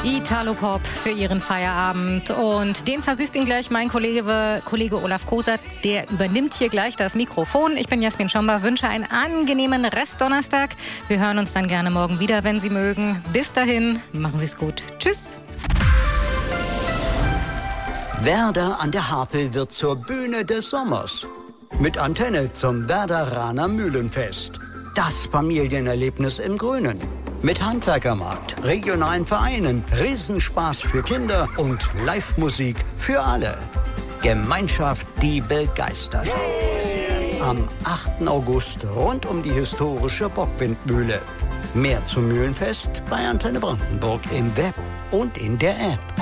Italopop für Ihren Feierabend. Und den versüßt Ihnen gleich mein Kollege Olaf Koser. Der übernimmt hier gleich das Mikrofon. Ich bin Jasmin Schomba, wünsche einen angenehmen Restdonnerstag. Wir hören uns dann gerne morgen wieder, wenn Sie mögen. Bis dahin, machen Sie es gut. Tschüss. Werder an der Havel wird zur Bühne des Sommers. Mit Antenne zum Werderaner Mühlenfest. Das Familienerlebnis im Grünen. Mit Handwerkermarkt, regionalen Vereinen, Riesenspaß für Kinder und Live-Musik für alle. Gemeinschaft, die begeistert. Am 8. August rund um die historische Bockwindmühle. Mehr zum Mühlenfest bei Antenne Brandenburg im Web und in der App.